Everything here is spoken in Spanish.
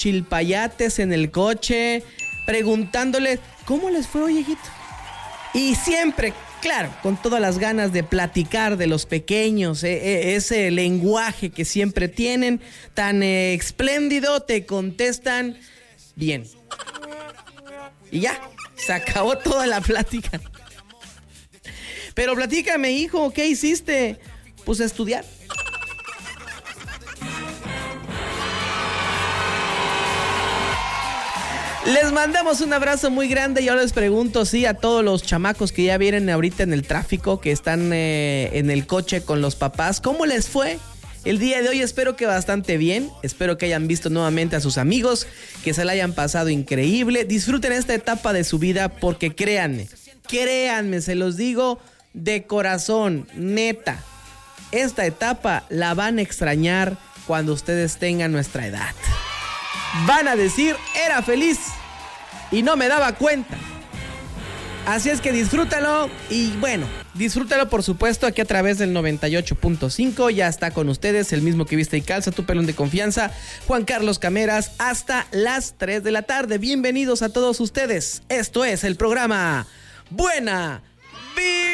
chilpayates en el coche, preguntándoles cómo les fue hoy, hijito. Y siempre, claro, con todas las ganas de platicar de los pequeños, ese lenguaje que siempre tienen, tan espléndido, te contestan bien. Y ya, se acabó toda la plática. Pero platícame, hijo, ¿qué hiciste? Pues estudiar. Les mandamos un abrazo muy grande y ahora les pregunto, sí, a todos los chamacos que ya vienen ahorita en el tráfico, que están en el coche con los papás, ¿cómo les fue el día de hoy? Espero que bastante bien, espero que hayan visto nuevamente a sus amigos, que se la hayan pasado increíble. Disfruten esta etapa de su vida porque créanme, se los digo de corazón, neta, esta etapa la van a extrañar cuando ustedes tengan nuestra edad. Van a decir, era feliz y no me daba cuenta. Así es que disfrútalo y bueno, disfrútalo por supuesto aquí a través del 98.5. Ya está con ustedes el mismo que viste y calza, tu pelón de confianza, Juan Carlos Cameras, hasta las 3 de la tarde. Bienvenidos a todos ustedes. Esto es el programa Buena Vibra.